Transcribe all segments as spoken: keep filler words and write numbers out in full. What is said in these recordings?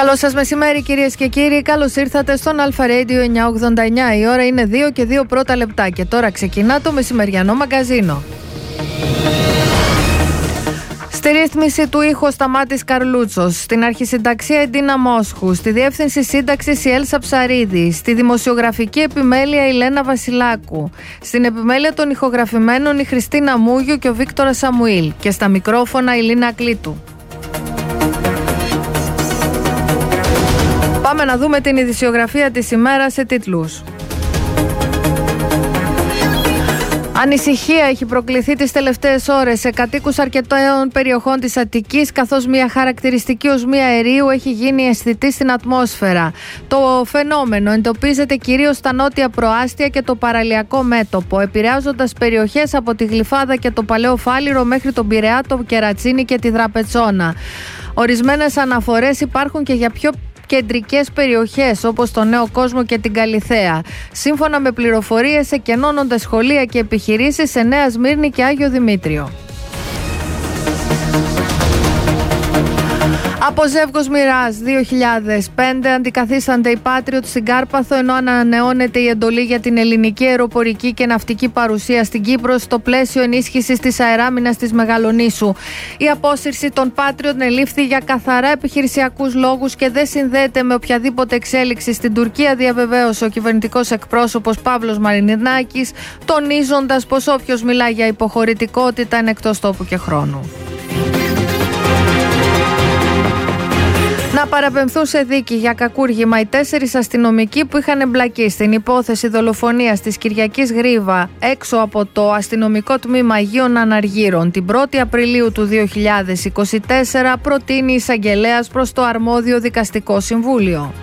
Καλό σας μεσημέρι κυρίες και κύριοι, καλώς ήρθατε στον Αλφα Radio εννιακόσια ογδόντα εννιά. Η ώρα είναι δύο και δύο πρώτα λεπτά και τώρα ξεκινά το μεσημεριανό μαγκαζίνο. Στη ρύθμιση του ήχου Σταμάτης Καρλούτσος, στην αρχισυνταξία η Ντίνα Μόσχου, στη διεύθυνση σύνταξης η Έλσα Ψαρίδη, στη δημοσιογραφική επιμέλεια η Λένα Βασιλάκου, στην επιμέλεια των ηχογραφημένων η Χριστίνα Μούγιου και ο Βίκτορας Σαμουήλ και στα μικρόφωνα η Λίνα Κλήτου. Πάμε να δούμε την ειδησιογραφία της ημέρας σε τίτλους. Ανησυχία έχει προκληθεί τις τελευταίες ώρες σε κατοίκους αρκετών περιοχών της Αττικής, καθώς μια χαρακτηριστική οσμία αερίου έχει γίνει αισθητή στην ατμόσφαιρα. Το φαινόμενο εντοπίζεται κυρίως στα νότια προάστια και το παραλιακό μέτωπο, επηρεάζοντας περιοχές από τη Γλυφάδα και το Παλαιό Φάληρο μέχρι τον Πειραιά, το Κερατσίνι και τη Δραπετσόνα. Ορισμένες αναφορές υπάρχουν και για πιο κεντρικές περιοχές όπως το Νέο Κόσμο και την Καλιθέα. Σύμφωνα με πληροφορίες, εκενώνονται σχολεία και επιχειρήσεις σε Νέα Σμύρνη και Άγιο Δημήτριο. Από ζεύγος Μοιράζ δύο χιλιάδες πέντε αντικαθίστανται οι Patriot στην Κάρπαθο, ενώ ανανεώνεται η εντολή για την ελληνική αεροπορική και ναυτική παρουσία στην Κύπρο στο πλαίσιο ενίσχυσης της αεράμινας της Μεγαλονήσου. Η απόσυρση των Patriot ελήφθη για καθαρά επιχειρησιακούς λόγους και δεν συνδέεται με οποιαδήποτε εξέλιξη στην Τουρκία, διαβεβαίωσε ο κυβερνητικός εκπρόσωπος Παύλος Μαρινάκης, τονίζοντας πως όποιος μιλά για υποχωρητικότητα είναι εκτός τόπου και χρόνου. Να παραπεμφθούν σε δίκη για κακούργημα οι τέσσερις αστυνομικοί που είχαν εμπλακεί στην υπόθεση δολοφονίας της Κυριακής Γρίβα έξω από το αστυνομικό τμήμα Αγίων Αναργύρων την πρώτη Απριλίου του δύο χιλιάδες είκοσι τέσσερα, προτείνει η εισαγγελέας προς το αρμόδιο δικαστικό συμβούλιο.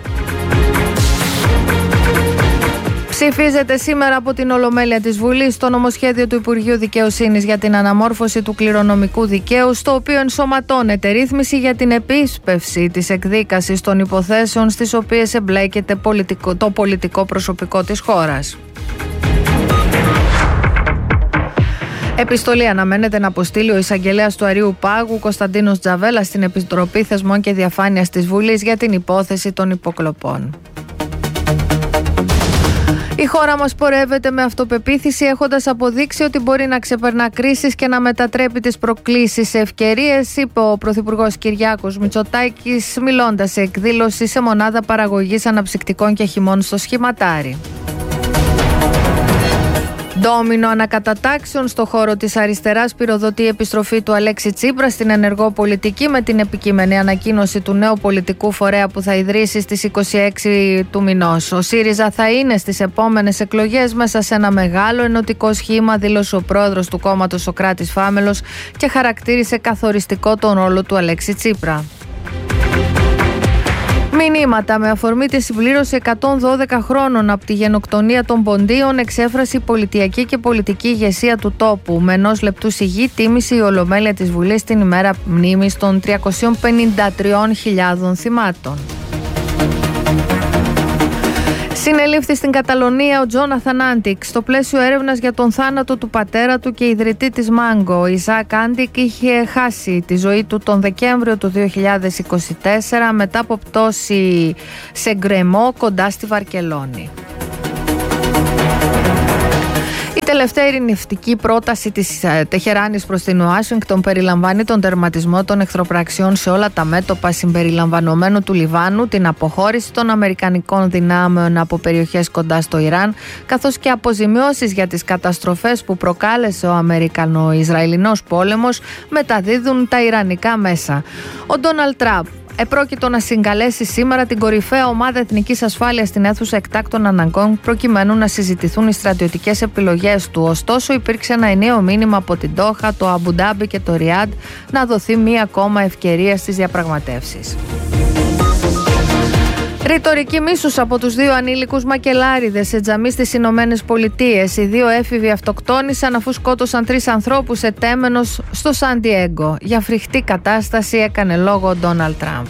Ψηφίζεται σήμερα από την Ολομέλεια της Βουλής το νομοσχέδιο του Υπουργείου Δικαιοσύνης για την αναμόρφωση του κληρονομικού δικαίου, στο οποίο ενσωματώνεται ρύθμιση για την επίσπευση της εκδίκασης των υποθέσεων στις οποίες εμπλέκεται πολιτικό, το πολιτικό προσωπικό της χώρας. Επιστολή αναμένεται να αποστείλει ο εισαγγελέας του Αριού Πάγου Κωνσταντίνος Τζαβέλα στην Επιτροπή Θεσμών και Διαφάνειας της Βουλής για την υπόθεση των υποκλοπών. Η χώρα μας πορεύεται με αυτοπεποίθηση, έχοντας αποδείξει ότι μπορεί να ξεπερνά κρίσεις και να μετατρέπει τις προκλήσεις σε ευκαιρίες, είπε ο Πρωθυπουργός Κυριάκος Μητσοτάκης, μιλώντας σε εκδήλωση σε μονάδα παραγωγής αναψυκτικών και χυμών στο Σχηματάρι. Ντόμινο ανακατατάξεων στο χώρο της αριστεράς πυροδοτεί η επιστροφή του Αλέξη Τσίπρα στην ενεργό πολιτική με την επικείμενη ανακοίνωση του νέου πολιτικού φορέα που θα ιδρύσει στις είκοσι έξι του μηνός. Ο ΣΥΡΙΖΑ θα είναι στις επόμενες εκλογές μέσα σε ένα μεγάλο ενωτικό σχήμα, δήλωσε ο πρόεδρος του κόμματος Σωκράτης Φάμελος και χαρακτήρισε καθοριστικό τον ρόλο του Αλέξη Τσίπρα. Μηνύματα με αφορμή τη συμπλήρωση εκατόν δώδεκα χρόνων από τη γενοκτονία των Ποντίων εξέφρασε η πολιτιακή και πολιτική ηγεσία του τόπου. Με ενός λεπτού σιγή τίμησε η Ολομέλεια της Βουλής την ημέρα μνήμης των τριακοσίων πενήντα τριών χιλιάδων θυμάτων. Συνελήφθη στην Καταλωνία ο Τζόναθαν Άντικ στο πλαίσιο έρευνας για τον θάνατο του πατέρα του και ιδρυτή της Μάγκο. Ο Ιζάκ Άντικ είχε χάσει τη ζωή του τον Δεκέμβριο του δύο χιλιάδες είκοσι τέσσερα μετά από πτώση σε γκρεμό κοντά στη Βαρκελόνη. Η τελευταία ειρηνευτική πρόταση της Τεχεράνης προς την Ουάσιγκτον περιλαμβάνει τον τερματισμό των εχθροπραξιών σε όλα τα μέτωπα συμπεριλαμβανομένου του Λιβάνου, την αποχώρηση των αμερικανικών δυνάμεων από περιοχές κοντά στο Ιράν, καθώς και αποζημιώσεις για τις καταστροφές που προκάλεσε ο Αμερικανο-Ισραηλινός πόλεμος, μεταδίδουν τα ιρανικά μέσα. Ο Ντόναλντ Τραμπ επρόκειτο να συγκαλέσει σήμερα την κορυφαία ομάδα εθνικής ασφάλειας στην αίθουσα εκτάκτων αναγκών προκειμένου να συζητηθούν οι στρατιωτικές επιλογές του. Ωστόσο, υπήρξε ένα ενιαίο μήνυμα από την Ντόχα, το Αμπουντάμπι και το Ριάντ να δοθεί μία ακόμα ευκαιρία στις διαπραγματεύσεις. Ρητορική μίσους από τους δύο ανήλικους μακελάριδες σε τζαμί στις Ηνωμένες Πολιτείες. Οι δύο έφηβοι αυτοκτόνησαν αφού σκότωσαν τρεις ανθρώπους σε Τέμενος στο Σαν Ντιέγκο. Για φρικτή κατάσταση έκανε λόγο ο Ντόναλντ Τραμπ.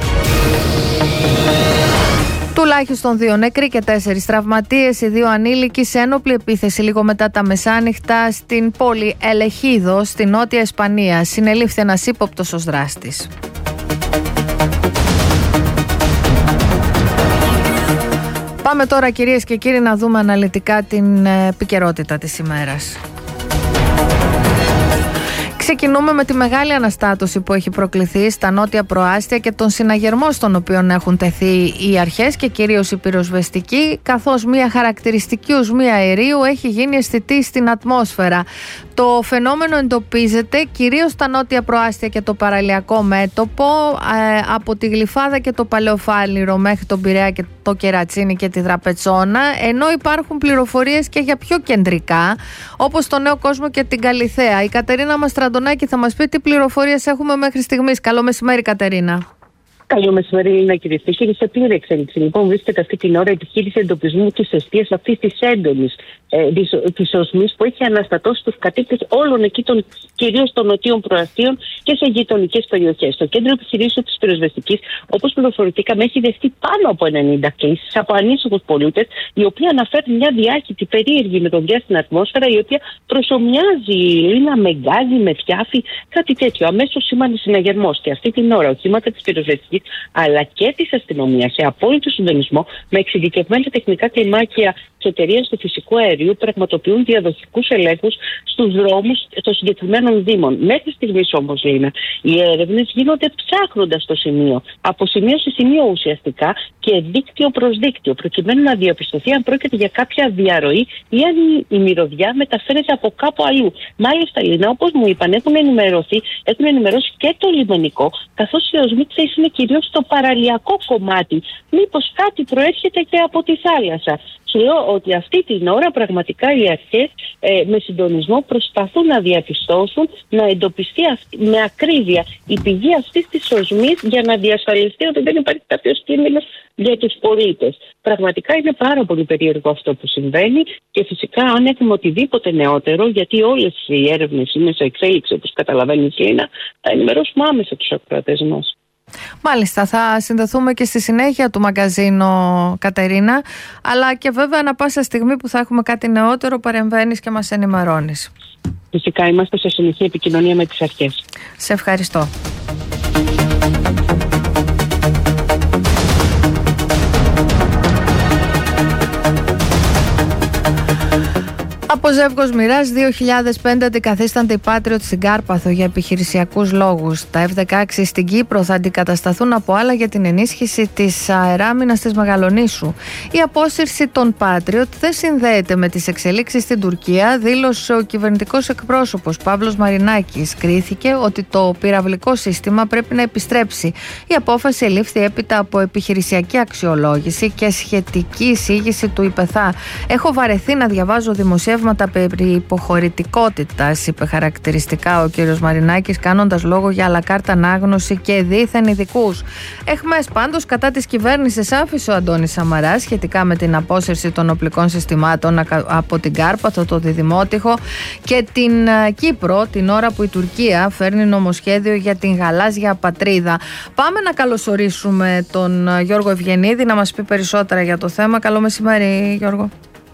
Τουλάχιστον δύο νεκροί και τέσσερις τραυματίες, οι δύο ανήλικοι σε ένοπλη επίθεση λίγο μετά τα μεσάνυχτα στην πόλη Ελεχίδο στη Νότια Ισπανία. Συνελήφθη ένας ύποπτος ως δράστης. Πάμε τώρα, κυρίες και κύριοι, να δούμε αναλυτικά την επικαιρότητα της ημέρας. Ξεκινούμε με τη μεγάλη αναστάτωση που έχει προκληθεί στα νότια προάστια και τον συναγερμό στον οποίο έχουν τεθεί οι αρχές και κυρίως οι πυροσβεστικοί, καθώς μια χαρακτηριστική οσμή αερίου έχει γίνει αισθητή στην ατμόσφαιρα. Το φαινόμενο εντοπίζεται κυρίως στα νότια προάστια και το παραλιακό μέτωπο, ε, από τη Γλυφάδα και το Παλαιοφάλιρο μέχρι τον Πειραιά και το Κερατσίνι και τη Δραπετσόνα, ενώ υπάρχουν πληροφορίες και για πιο κεντρικά, όπως το Νέο Κόσμο και την Καλιθέα. Η Κατερίνα Μαστραντονάκη θα μας πει τι πληροφορίες έχουμε μέχρι στιγμής. Καλό μεσημέρι, Κατερίνα. Καλό μεσημέρι, Έλληνα, κύριε Στήχη. Σε πλήρη εξέλιξη, λοιπόν, βρίσκεται αυτή την ώρα η επιχείρηση εντοπισμού τη αιστεία αυτή τη έντονη ε, τη οσμή που έχει αναστατώσει του κατοίκους όλων εκεί, κυρίως των νοτίων προαστίων και σε γειτονικές περιοχές. Το κέντρο επιχειρήσεων τη πυροσβεστική, όπως πληροφορηθήκαμε, έχει δεχτεί πάνω από ενενήντα κλήσεις από ανήσυχους πολίτες, οι οποίοι αναφέρουν μια διάχυτη περίεργη μυρωδιά στην ατμόσφαιρα, η οποία προσομοιάζει λίνα με γκάζι, με φιάφι, κάτι τέτοιο. Αμέσως σήμανε συναγερμός. Και αυτή την ώρα οχήματα τη πυροσβεστική αλλά και τη αστυνομία σε απόλυτο συντονισμό με εξειδικευμένα τεχνικά κλιμάκια τη εταιρεία του φυσικού αερίου πραγματοποιούν διαδοχικούς ελέγχους στους δρόμους των συγκεκριμένων δήμων. Μέχρι στιγμής όμως, Λίνα, οι έρευνες γίνονται ψάχνοντας το σημείο, από σημείο σε σημείο ουσιαστικά και δίκτυο προς δίκτυο, προκειμένου να διαπιστωθεί αν πρόκειται για κάποια διαρροή ή αν η μυρωδιά μεταφέρεται από κάπου αλλού. Μάλιστα, Λίνα, όπως μου είπαν, έχουν ενημερωθεί, έχουν ενημερώσει και το λιμενικό, καθώς οι οσμοί είναι κυρίως στο παραλιακό κομμάτι. Μήπως κάτι προέρχεται και από τη θάλασσα. Σου λέω ότι αυτή την ώρα πραγματικά οι αρχές ε, με συντονισμό προσπαθούν να διαπιστώσουν, να εντοπιστεί αυτή, με ακρίβεια η πηγή αυτής της οσμής για να διασφαλιστεί ότι δεν υπάρχει κάποιος κίνδυνος για τους πολίτες. Πραγματικά είναι πάρα πολύ περίεργο αυτό που συμβαίνει και φυσικά αν έχουμε οτιδήποτε νεότερο, γιατί όλες οι έρευνες είναι σε εξέλιξη, όπως καταλαβαίνεις, Λίνα, θα ενημερώσουμε άμεσα τους ακροατές μας. Μάλιστα, θα συνδεθούμε και στη συνέχεια του μαγκαζίνο, Κατερίνα, αλλά και βέβαια ανα πάσα στιγμή που θα έχουμε κάτι νεότερο παρεμβαίνεις και μας ενημερώνεις. Φυσικά είμαστε σε συνεχή επικοινωνία με τις αρχές. Σε ευχαριστώ. Από Ζεύγος Μοιράς δύο χιλιάδες πέντε αντικαθίστανται οι Patriot στην Κάρπαθο για επιχειρησιακούς λόγους. Τα εφ δεκαέξι στην Κύπρο θα αντικατασταθούν από άλλα για την ενίσχυση της αεράμινας της Μεγαλονήσου. Η απόσυρση των Patriot δεν συνδέεται με τις εξελίξεις στην Τουρκία, δήλωσε ο κυβερνητικός εκπρόσωπος Παύλος Μαρινάκης. Κρίθηκε ότι το πυραυλικό σύστημα πρέπει να επιστρέψει. Η απόφαση ελήφθη έπειτα από επιχειρησιακή αξιολόγηση και σχετική εισήγηση του ΙΠΕΘΑ. Έχω βαρεθεί να διαβάζω δημοσιεύματα περί υποχωρητικότητας, είπε χαρακτηριστικά ο κύριος Μαρινάκης, κάνοντας λόγο για αλακάρτα ανάγνωση και δίθεν ειδικούς. Εχμές πάντως κατά της κυβέρνησης άφησε ο Αντώνης Σαμαράς σχετικά με την απόσυρση των οπλικών συστημάτων από την Κάρπαθο, το Διδημότυχο και την Κύπρο, την ώρα που η Τουρκία φέρνει νομοσχέδιο για την γαλάζια πατρίδα. Πάμε να καλωσορίσουμε τον Γιώργο Ευγενίδη να μας πει περισσότερα για το θέμα. Καλό μεσημέρι, Γιώργο.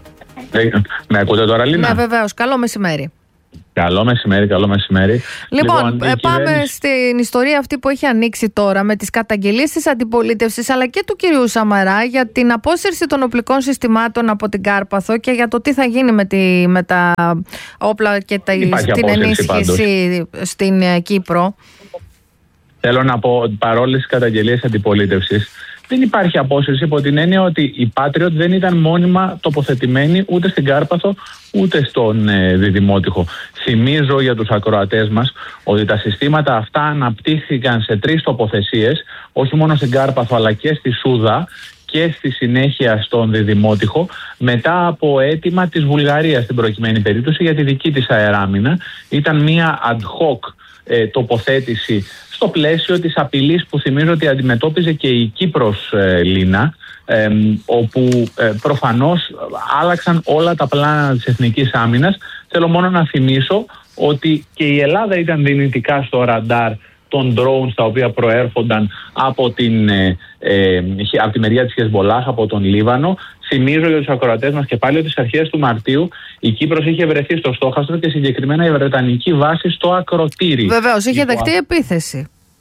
Με ακούτε τώρα, Λίνα? Ναι, βεβαίως. Καλό μεσημέρι. Καλό μεσημέρι, καλό μεσημέρι. Λοιπόν, λοιπόν πάμε κυβέρνηση... στην ιστορία αυτή που έχει ανοίξει τώρα με τις καταγγελίες της αντιπολίτευσης αλλά και του κυρίου Σαμαρά για την απόσυρση των οπλικών συστημάτων από την Κάρπαθο και για το τι θα γίνει με, τη, με τα όπλα και τα, την ενίσχυση πάντως στην Κύπρο. Θέλω να πω, παρόλες τις καταγγελίες αντιπολίτευσης, δεν υπάρχει απόσυρση υπό την έννοια ότι οι Patriot δεν ήταν μόνιμα τοποθετημένοι ούτε στην Κάρπαθο ούτε στον ε, Διδημότυχο. Θυμίζω για τους ακροατές μας ότι τα συστήματα αυτά αναπτύχθηκαν σε τρεις τοποθεσίες, όχι μόνο στην Κάρπαθο αλλά και στη Σούδα και στη συνέχεια στον Διδημότυχο, μετά από αίτημα της Βουλγαρίας στην προκειμένη περίπτωση για τη δική της αεράμινα. Ήταν μια ad hoc ε, τοποθέτηση στο πλαίσιο της απειλής που θυμίζω ότι αντιμετώπιζε και η Κύπρος, ε, Λίνα, ε, όπου ε, προφανώς άλλαξαν όλα τα πλάνα της εθνικής άμυνας. Θέλω μόνο να θυμίσω ότι και η Ελλάδα ήταν δυνητικά στο ραντάρ των drones τα οποία προέρχονταν από, την, ε, ε, από τη μεριά της Χεσμολάχ, από τον Λίβανο. Θυμίζω για τους ακροατές μας και πάλι ότι στις αρχές του Μαρτίου η Κύπρος είχε βρεθεί στο στόχαστρο και συγκεκριμένα η Βρετανική βάση στο Ακροτήρι. Βεβαίως, είχε δεχτεί επίθεση.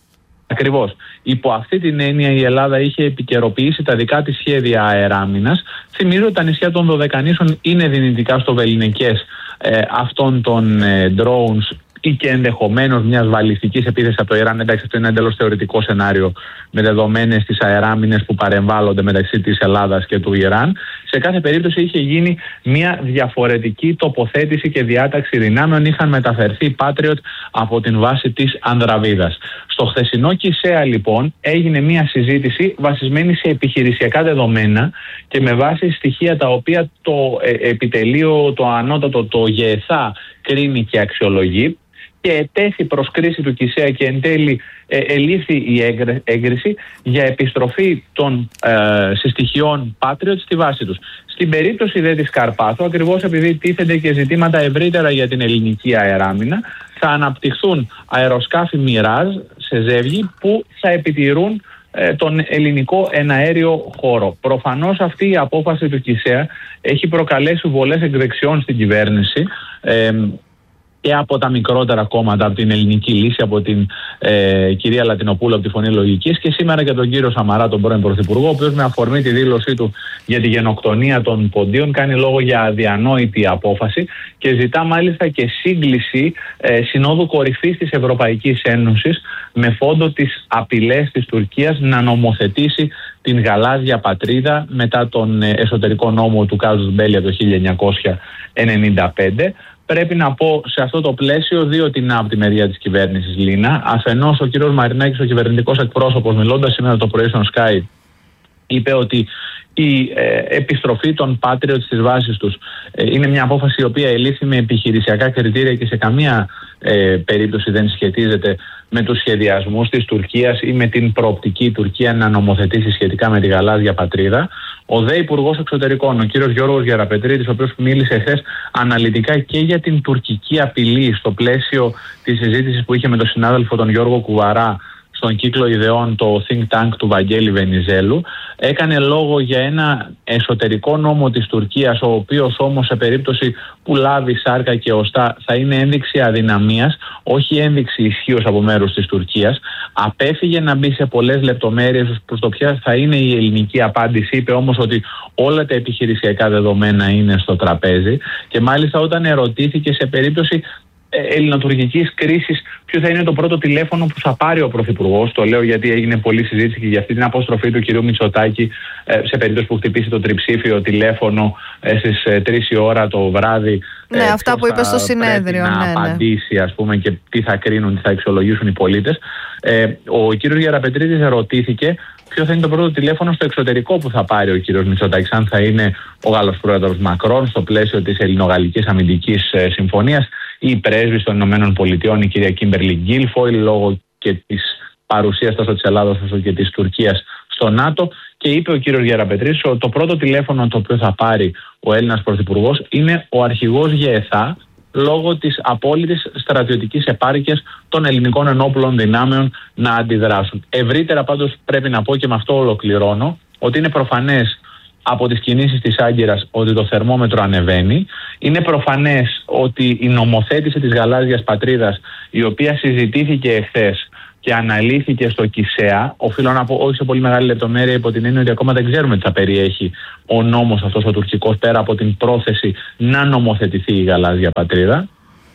Ακριβώς. Υπό αυτή την έννοια η Ελλάδα είχε επικαιροποιήσει τα δικά της σχέδια αεράμινας. Θυμίζω ότι τα νησιά των Δωδεκανήσων είναι δυνητικά στο βελληνικές ε, αυτών των ε, drones ή και ενδεχομένως μιας βαλιστικής επίθεσης από το Ιράν. Εντάξει, αυτό είναι ένα εντελώς θεωρητικό σενάριο με δεδομένες τις αεράμινες που παρεμβάλλονται μεταξύ της Ελλάδας και του Ιράν. Σε κάθε περίπτωση είχε γίνει μια διαφορετική τοποθέτηση και διάταξη δυνάμεων. Είχαν μεταφερθεί Patriot από την βάση της Ανδραβίδας. Στο χθεσινό ΚΙΣΕΑ λοιπόν έγινε μια συζήτηση βασισμένη σε επιχειρησιακά δεδομένα και με βάση στοιχεία τα οποία το ε, επιτελείο, το ανώτατο, το ΓΕΘΑ κρίνει και αξιολογεί, και ετέθη προς κρίση του ΚΙΣΕΑ και εν τέλει ε, ελήφθη η έγκριση για επιστροφή των ε, συστοιχειών Patriot στη βάση τους. Στην περίπτωση δε της Καρπάθου, ακριβώς επειδή τίθενται και ζητήματα ευρύτερα για την ελληνική αεράμινα, θα αναπτυχθούν αεροσκάφη Μιράζ σε ζεύγη που θα επιτηρούν ε, τον ελληνικό εναέριο χώρο. Προφανώς αυτή η απόφαση του ΚΙΣΕΑ έχει προκαλέσει βολές εκδεξιών στην κυβέρνηση, ε, και από τα μικρότερα κόμματα, από την Ελληνική Λύση, από την ε, κυρία Λατινοπούλου, από τη Φωνή Λογικής, και σήμερα και τον κύριο Σαμαρά, τον πρώην Πρωθυπουργό, ο οποίος με αφορμή τη δήλωσή του για τη γενοκτονία των Ποντίων κάνει λόγο για αδιανόητη απόφαση και ζητά μάλιστα και σύγκληση ε, Συνόδου Κορυφής της Ευρωπαϊκής Ένωσης με φόντο τις απειλές της Τουρκίας να νομοθετήσει την γαλάζια πατρίδα μετά τον ε, εσωτερικό νόμο του Κάζους Μπέλη το χίλια εννιακόσια ενενήντα πέντε. Πρέπει να πω σε αυτό το πλαίσιο δύο τεινά από τη μεριά της κυβέρνησης, Λίνα. Αφενός ο κύριος Μαρινάκης, ο κυβερνητικός εκπρόσωπος, μιλώντας σήμερα το πρωί στον Sky, είπε ότι η ε, επιστροφή των Patriot στις βάσεις τους ε, είναι μια απόφαση η οποία ελήφθη με επιχειρησιακά κριτήρια και σε καμία ε, περίπτωση δεν σχετίζεται με τους σχεδιασμούς της Τουρκίας ή με την προοπτική Τουρκία να νομοθετήσει σχετικά με τη γαλάζια πατρίδα. Ο δε Υπουργός Εξωτερικών, ο κύριος Γιώργος Γεραπετρίτης, ο οποίος μίλησε χθες αναλυτικά και για την τουρκική απειλή στο πλαίσιο της συζήτησης που είχε με τον συνάδελφο τον Γιώργο Κουβαρά στον κύκλο ιδεών, το think tank του Βαγγέλη Βενιζέλου, έκανε λόγο για ένα εσωτερικό νόμο της Τουρκίας, ο οποίος όμως σε περίπτωση που λάβει σάρκα και οστά θα είναι ένδειξη αδυναμίας, όχι ένδειξη ισχύως από μέρους της Τουρκίας. Απέφυγε να μπει σε πολλές λεπτομέρειες προς το ποια θα είναι η ελληνική απάντηση, είπε όμως ότι όλα τα επιχειρησιακά δεδομένα είναι στο τραπέζι και μάλιστα όταν ερωτήθηκε σε περίπτωση ελληνοτουρκικής κρίσης ποιο θα είναι το πρώτο τηλέφωνο που θα πάρει ο Πρωθυπουργός, το λέω γιατί έγινε πολλή συζήτηση και για αυτή την αποστροφή του κυρίου Μητσοτάκη σε περίπτωση που χτυπήσει το τριψήφιο τηλέφωνο στις τρεις η ώρα το βράδυ. Ναι, ε, αυτά που είπε στο συνέδριο. Να ναι, απαντήσει, ναι. Ας πούμε, και τι θα κρίνουν, τι θα αξιολογήσουν οι πολίτες. Ε, ο κύριος Γεραπετρίτης ερωτήθηκε ποιο θα είναι το πρώτο τηλέφωνο στο εξωτερικό που θα πάρει ο κύριος Μητσοτάκης, αν θα είναι ο Γάλλος πρόεδρος Μακρόν στο πλαίσιο της Ελληνογαλλικής Αμυντικής Συμφωνίας ή η πρέσβης των Ηνωμένων Πολιτειών, η κυρία Κίμπερλι Γκίλφοιλ, λόγω και της παρουσίας τόσο της Ελλάδας όσο και της Τουρκίας στο ΝΑΤΟ. Και είπε ο κύριος Γεραπετρίτης ότι το πρώτο τηλέφωνο το οποίο θα πάρει ο Έλληνας Πρωθυπουργός είναι ο αρχηγός ΓΕΘΑ, λόγω της απόλυτης στρατιωτικής επάρκειας των ελληνικών ενόπλων δυνάμεων να αντιδράσουν. Ευρύτερα πάντως πρέπει να πω, και με αυτό ολοκληρώνω, ότι είναι προφανές από τις κινήσεις της Άγκυρας ότι το θερμόμετρο ανεβαίνει. Είναι προφανές ότι η νομοθέτηση της γαλάζιας πατρίδας, η οποία συζητήθηκε εχθές και αναλύθηκε στο ΚΙΣΕΑ, οφείλω να πω όχι σε πολύ μεγάλη λεπτομέρεια, υπό την έννοια ότι ακόμα δεν ξέρουμε τι θα περιέχει ο νόμος αυτός ο τουρκικός, πέρα από την πρόθεση να νομοθετηθεί η γαλάζια πατρίδα.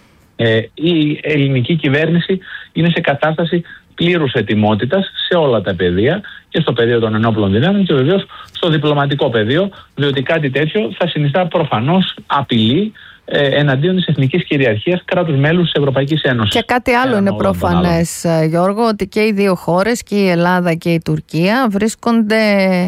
Ε, η ελληνική κυβέρνηση είναι σε κατάσταση πλήρους ετοιμότητας σε όλα τα πεδία, και στο πεδίο των ενόπλων δυνάμεων και βεβαίως στο διπλωματικό πεδίο, διότι κάτι τέτοιο θα συνιστά προφανώς απειλή ε, εναντίον της εθνικής κυριαρχίας κράτους μέλους της Ευρωπαϊκής Ένωσης. Και κάτι άλλο είναι προφανές, Γιώργο, ότι και οι δύο χώρες, και η Ελλάδα και η Τουρκία, βρίσκονται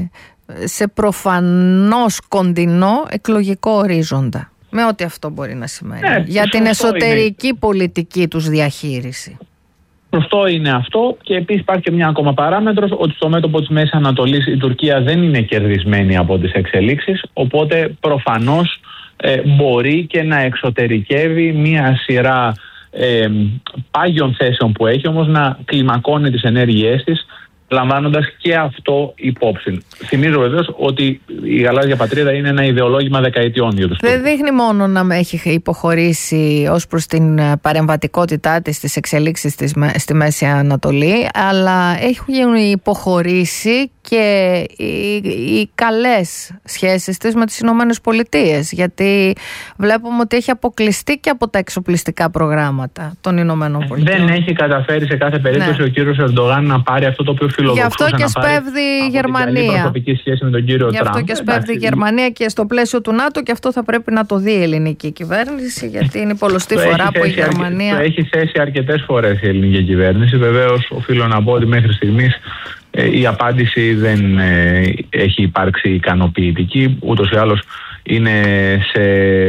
σε προφανώς κοντινό εκλογικό ορίζοντα. Με ό,τι αυτό μπορεί να σημαίνει. Ναι, για την εσωτερική είναι. πολιτική τους διαχείριση. Σωστό είναι αυτό, και επίσης υπάρχει και μια ακόμα παράμετρος, ότι στο μέτωπο της Μέσης Ανατολής η Τουρκία δεν είναι κερδισμένη από τις εξελίξεις, οπότε προφανώς ε, μπορεί και να εξωτερικεύει μια σειρά ε, πάγιων θέσεων που έχει, όμως να κλιμακώνει τις ενέργειές της λαμβάνοντας και αυτό υπόψη. Θυμίζω βεβαίως ότι η γαλάζια πατρίδα είναι ένα ιδεολόγημα δεκαετιών για τους Τούρκους. Δεν δείχνει μόνο να έχει υποχωρήσει ως προς την παρεμβατικότητά της στις εξελίξεις της στη Μέση Ανατολή, αλλά έχουν υποχωρήσει και οι, οι καλές σχέσεις της με τις Ηνωμένες Πολιτείες, γιατί βλέπουμε ότι έχει αποκλειστεί και από τα εξοπλιστικά προγράμματα των Ηνωμένων Πολιτείων. Δεν έχει καταφέρει σε κάθε περίπτωση ναι. ο κύριος Ερντογάν να πάρει αυτό το οποίο φιλοδοξούσε. Γι' αυτό και σπέβδει η Γερμανία. Προσωπική σχέση με τον κύριο Γι' αυτό Τραμπ. και σπέβδει η Γερμανία και στο πλαίσιο του ΝΑΤΟ, και αυτό θα πρέπει να το δει η ελληνική κυβέρνηση, γιατί είναι η πολλωστή φορά που η Γερμανία. Το έχει θέσει αρκετές φορές η ελληνική κυβέρνηση. Βεβαίως, οφείλω να πω ότι μέχρι στιγμής η απάντηση δεν έχει υπάρξει ικανοποιητική. Ούτως ή άλλως είναι σε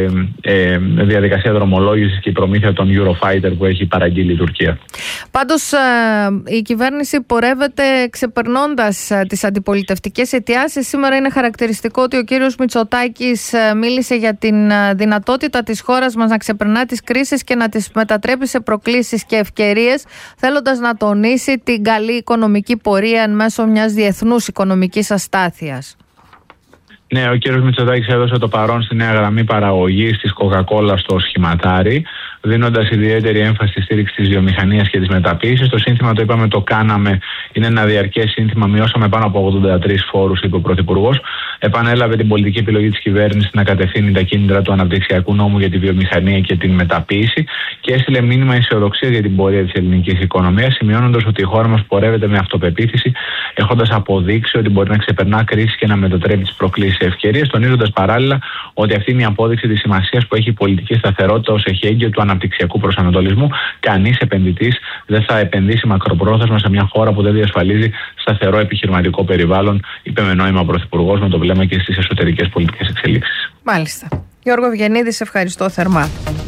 ε, διαδικασία δρομολόγησης και η προμήθεια των Eurofighter που έχει παραγγείλει η Τουρκία. Πάντως ε, η κυβέρνηση πορεύεται ξεπερνώντας ε, τις αντιπολιτευτικές αιτιάσεις. Σήμερα είναι χαρακτηριστικό ότι ο κύριος Μητσοτάκης ε, μίλησε για την ε, δυνατότητα της χώρας μας να ξεπερνά τις κρίσεις και να τις μετατρέπει σε προκλήσεις και ευκαιρίες, θέλοντας να τονίσει την καλή οικονομική πορεία εν μέσω μιας διεθνούς οικονομικής αστάθειας. Ναι, ο κύριος Μητσοτάκης έδωσε το παρόν στη νέα γραμμή παραγωγής της Coca-Cola στο σχηματάρι, δίνοντας ιδιαίτερη έμφαση στη στήριξη της βιομηχανίας και της μεταποίησης. Το σύνθημα, το είπαμε, το κάναμε, είναι ένα διαρκές σύνθημα. Μειώσαμε πάνω από ογδόντα τρεις φόρους, είπε ο Πρωθυπουργός. Επανέλαβε την πολιτική επιλογή της κυβέρνησης να κατευθύνει τα κίνητρα του αναπτυξιακού νόμου για τη βιομηχανία και την μεταποίηση και έστειλε μήνυμα αισιοδοξίας για την πορεία της ελληνικής οικονομίας, σημειώνοντας ότι η χώρα μας πορεύεται με αυτοπεποίθηση, έχοντας αποδείξει ότι μπορεί να ξεπερνά κρίσεις και να μετατρέπει τις προκλήσεις σε ευκαιρίες, τονίζοντας παράλληλα ότι αυτή είναι η απόδειξη της σημασίας που έχει η πολιτική σταθερότητα ως εχέγγυο του αναπτυξιακού προσανατολισμού. Κανείς επενδυτής δεν θα επενδύσει μακροπρόθεσμα σε μια χώρα που δεν διασφαλίζει σταθερό επιχειρηματικό περιβάλλον, είπε με νόημα ο Πρωθυπουργός, με το βλέμμα και στις εσωτερικές πολιτικές εξελίξεις. Μάλιστα. Γιώργο Ευγενίδη, σε ευχαριστώ θερμά.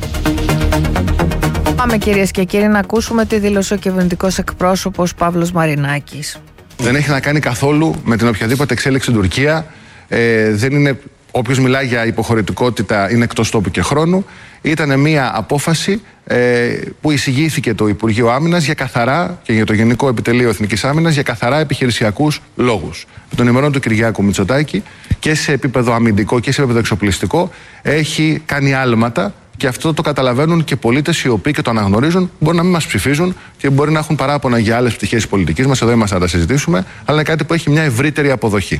Πάμε, κυρίες και κύριοι, να ακούσουμε τι δήλωσε ο κυβερνητικός εκπρόσωπος Παύλος Μαρινάκης. Δεν έχει να κάνει καθόλου με την οποιαδήποτε εξέλιξη στην Τουρκία. Ε, δεν είναι, όποιος μιλάει για υποχωρητικότητα είναι εκτός τόπου και χρόνου. Ήταν μια απόφαση ε, που εισηγήθηκε το Υπουργείο Άμυνας για καθαρά και για το Γενικό Επιτελείο Εθνικής Άμυνας για καθαρά επιχειρησιακούς λόγους. Με τον ημερών του Κυριάκου Μητσοτάκη και σε επίπεδο αμυντικό και σε επίπεδο εξοπλιστικό έχει κάνει άλματα. Και αυτό το καταλαβαίνουν και πολίτες οι οποίοι και το αναγνωρίζουν. Μπορεί να μην μας ψηφίζουν και μπορεί να έχουν παράπονα για άλλες πτυχές της πολιτικής μας. Εδώ είμαστε να τα συζητήσουμε. Αλλά είναι κάτι που έχει μια ευρύτερη αποδοχή.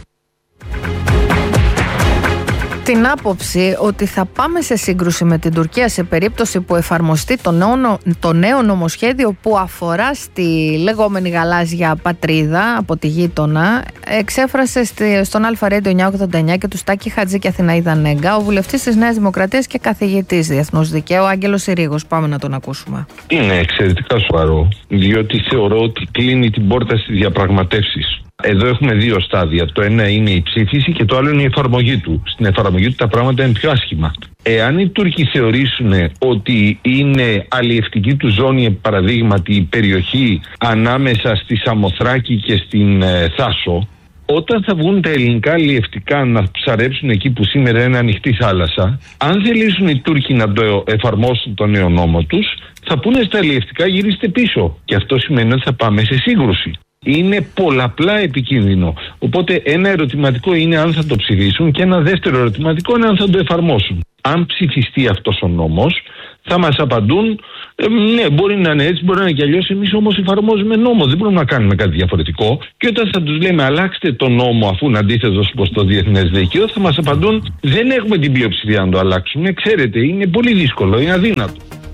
Την άποψη ότι θα πάμε σε σύγκρουση με την Τουρκία σε περίπτωση που εφαρμοστεί το νέο, το νέο νομοσχέδιο που αφορά στη λεγόμενη γαλάζια πατρίδα από τη γείτονα, εξέφρασε στη, στον Αλφα Radio εννιακόσια ογδόντα εννιά και του Στάκη Χατζή και Αθηναίδα Νέγκα ο βουλευτής της Νέας Δημοκρατίας και καθηγητής διεθνούς δικαίου Άγγελος Συρίγος. Πάμε να τον ακούσουμε. Είναι εξαιρετικά σοβαρό, διότι θεωρώ ότι κλείνει την πόρτα στις διαπραγματεύσεις. Εδώ έχουμε δύο στάδια. Το ένα είναι η ψήφιση και το άλλο είναι η εφαρμογή του. Στην εφαρμογή του τα πράγματα είναι πιο άσχημα. Εάν οι Τούρκοι θεωρήσουν ότι είναι αλλιευτική του ζώνη, παραδείγματι η περιοχή ανάμεσα στη Σαμοθράκη και στην ε, Θάσο, όταν θα βγουν τα ελληνικά αλλιευτικά να ψαρέψουν εκεί που σήμερα είναι ανοιχτή θάλασσα, αν θελήσουν οι Τούρκοι να το εφαρμόσουν το νέο νόμο τους, θα πούνε στα αλλιευτικά γυρίστε πίσω. Και αυτό σημαίνει ότι θα πάμε σε σύγκρουση. Είναι πολλαπλά επικίνδυνο. Οπότε ένα ερωτηματικό είναι αν θα το ψηφίσουν και ένα δεύτερο ερωτηματικό είναι αν θα το εφαρμόσουν. Αν ψηφιστεί αυτός ο νόμος, θα μας απαντούν ε, ναι, μπορεί να είναι έτσι, μπορεί να είναι και αλλιώς. Εμείς όμως εφαρμόζουμε νόμο, δεν μπορούμε να κάνουμε κάτι διαφορετικό. Και όταν θα τους λέμε αλλάξτε το νόμο αφού είναι αντίθετος προς το διεθνές δίκαιο, θα μας απαντούν δεν έχουμε την πλειοψηφία να το αλλάξουμε. Ξέρετε, είναι πολύ δύσκολο, είναι αδύνατο.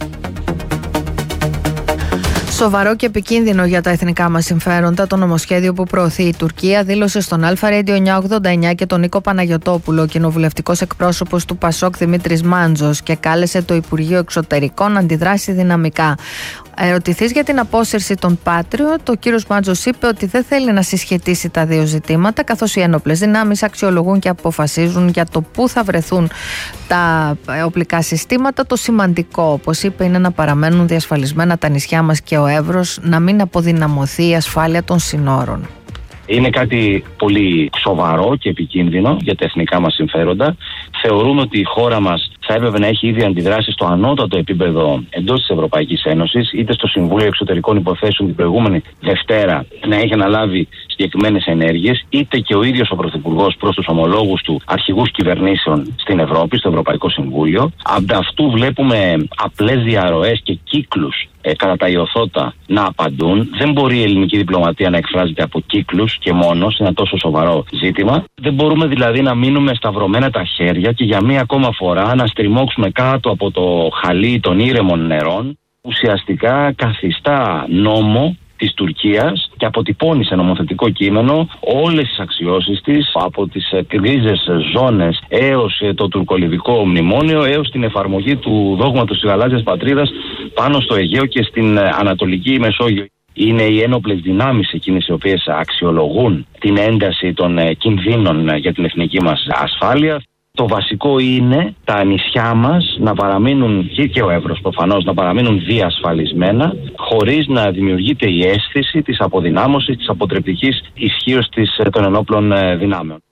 Σοβαρό και επικίνδυνο για τα εθνικά μας συμφέροντα το νομοσχέδιο που προωθεί η Τουρκία, δήλωσε στον Αλφα Radio εννιακόσια ογδόντα εννιά και τον Νίκο Παναγιωτόπουλο, κοινοβουλευτικός εκπρόσωπος του Πασόκ Δημήτρης Μάντζος, και κάλεσε το Υπουργείο Εξωτερικών να αντιδράσει δυναμικά. Ερωτηθείς για την απόσυρση των Patriot, ο κύριος Μάντζος είπε ότι δεν θέλει να συσχετίσει τα δύο ζητήματα, καθώς οι ένοπλες δυνάμεις αξιολογούν και αποφασίζουν για το πού θα βρεθούν τα οπλικά συστήματα. Το σημαντικό, όπως είπε, είναι να παραμένουν διασφαλισμένα τα νησιά μας και ο Εύρος, να μην αποδυναμωθεί η ασφάλεια των συνόρων. Είναι κάτι πολύ σοβαρό και επικίνδυνο για τα εθνικά μας συμφέροντα. Θεωρούμε ότι η χώρα μας θα έπρεπε να έχει ήδη αντιδράσει στο ανώτατο επίπεδο εντός της Ευρωπαϊκής Ένωσης, είτε στο Συμβούλιο Εξωτερικών Υποθέσεων την προηγούμενη Δευτέρα να έχει αναλάβει συγκεκριμένες ενέργειες, είτε και ο ίδιος ο Πρωθυπουργός προς τους ομολόγους του αρχηγούς κυβερνήσεων στην Ευρώπη, στο Ευρωπαϊκό Συμβούλιο. Ανταυτού βλέπουμε απλές διαρροές και κύκλους ε, κατά τα ιωθώτα να απαντούν. Δεν μπορεί η ελληνική διπλωματία να εκφράζεται από κύκλους και μόνο σε ένα τόσο σοβαρό ζήτημα. Δεν μπορούμε δηλαδή να μείνουμε σταυρωμένα τα χέρια και για μία ακόμα φορά να στριμώξουμε κάτω από το χαλί των ήρεμων νερών. Ουσιαστικά καθιστά νόμο της Τουρκίας και αποτυπώνει σε νομοθετικό κείμενο όλες τις αξιώσεις της, από τις γκρίζες ζώνες έως το τουρκολιβικό μνημόνιο, έως την εφαρμογή του δόγματος της γαλάζιας πατρίδας πάνω στο Αιγαίο και στην Ανατολική Μεσόγειο. Είναι οι ένοπλες δυνάμεις εκείνες οι οποίες αξιολογούν την ένταση των κινδύνων για την εθνική μας ασφάλεια. Το βασικό είναι τα νησιά μας να παραμείνουν, και ο Εύρος προφανώς, να παραμείνουν διασφαλισμένα, χωρίς να δημιουργείται η αίσθηση της αποδυνάμωσης, της αποτρεπτικής ισχύως της, των ενόπλων δυνάμεων.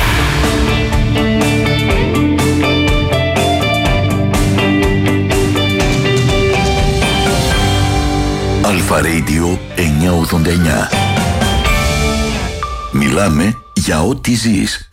Αλφα Radio εννιακόσια ογδόντα εννιά. Μιλάμε για ό,τι ζεις.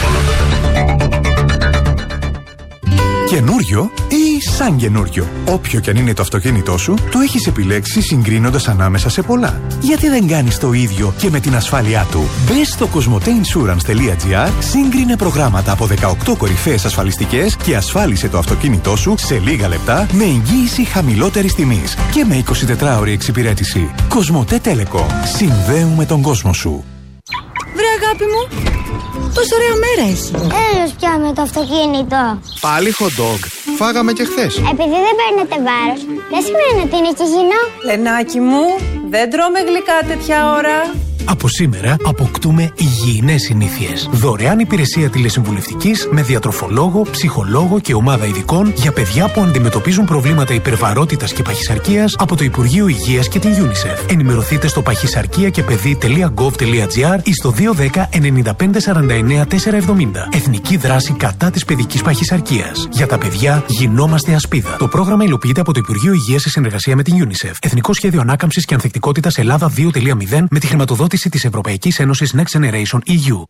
Καινούριο ή σαν καινούριο. Όποιο κι αν είναι το αυτοκίνητό σου, το έχεις επιλέξει συγκρίνοντας ανάμεσα σε πολλά. Γιατί δεν κάνεις το ίδιο και με την ασφάλειά του? Μπες στο κοσμοτέινσουρανς τελεία τζι άρ, σύγκρινε προγράμματα από δεκαοκτώ κορυφαίες ασφαλιστικές και ασφάλισε το αυτοκίνητό σου σε λίγα λεπτά με εγγύηση χαμηλότερης τιμής και με εικοσιτετράωρη εξυπηρέτηση. Κοσμοτέ Telecom. Συνδέουμε τον κόσμο σου. Βρε αγάπη μου, τόσο ωραία μέρα έχει. Έλος πια με το αυτοκίνητο. Πάλι hot dog. Φάγαμε και χθες. Επειδή δεν παίρνετε βάρος, δεν σημαίνει ότι είναι υγιεινό. Λενάκι μου, δεν τρώμε γλυκά τέτοια ώρα. Από σήμερα αποκτούμε υγιεινές συνήθειες. Δωρεάν υπηρεσία τηλεσυμβουλευτικής με διατροφολόγο, ψυχολόγο και ομάδα ειδικών για παιδιά που αντιμετωπίζουν προβλήματα υπερβαρότητας και παχυσαρκίας από το Υπουργείο Υγείας και την UNICEF. Ενημερωθείτε στο παχυσαρκία και παιδί τελεία γκοβ τελεία τζι άρ ή στο δύο ένα μηδέν εννιά πέντε σαράντα εννιά τετρακόσια εβδομήντα. Εθνική δράση κατά της παιδικής παχυσαρκίας. Για τα παιδιά γινόμαστε ασπίδα. Το πρόγραμμα υλοποιείται από το Υπουργείο Υγείας σε συνεργασία με την UNICEF. Εθνικό Σχέδιο Ανάκαμψης και Ανθεκτικότητας Ελλάδα δύο κόμμα μηδέν με τη χρηματοδότηση της Ευρωπαϊκής Ένωσης Next Generation ι γιου.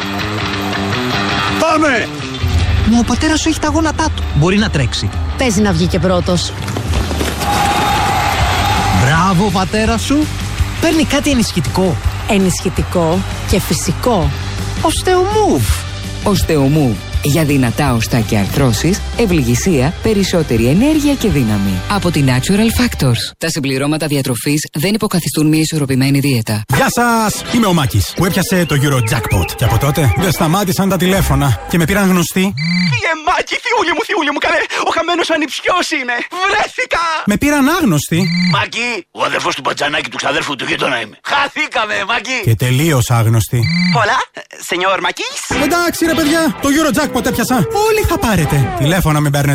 Πάμε! Μα ο πατέρας σου έχει τα γόνατά του. Μπορεί να τρέξει. Παίζει να βγει και πρώτος. Μπράβο, πατέρα σου. Παίρνει κάτι ενισχυτικό. Ενισχυτικό και φυσικό. Osteomove. Osteomove. Για δυνατά οστά και αρθρώσεις, ευληγησία, περισσότερη ενέργεια και δύναμη. Από τη Natural Factors. Τα συμπληρώματα διατροφής δεν υποκαθιστούν μια ισορροπημένη δίαιτα. Γεια σας! Είμαι ο Μάκης που έπιασε το Eurojackpot. Και από τότε δεν σταμάτησαν τα τηλέφωνα και με πήραν γνωστοί. Φύγε Μάκη, θιούλη μου, θιούλη μου, καλέ! Ο χαμένος ανιψιός είμαι! Βρέθηκα! Με πήραν άγνωστοι. Μάκη, ο αδερφός του Μπατζανάκη του ξαδέρφου του γείτονα είμαι. Χαθήκαμε, Μάκη! Και τελείως άγνωστοι. Πολλά, σενιόρ Μάκης. Εντάξει ρε παιδιά, το Eurojackpot έπιασα. Όλοι θα πάρετε. Τηλέφωνα μην παίρνετε.